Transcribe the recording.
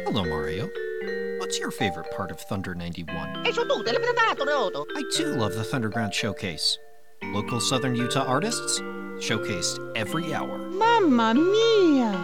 Hello, Mario. What's your favorite part of Thunder 91? E su tutte le prenotato, Roto. I too love the Thunderground Showcase. Local Southern Utah artists showcased every hour. Mamma mia!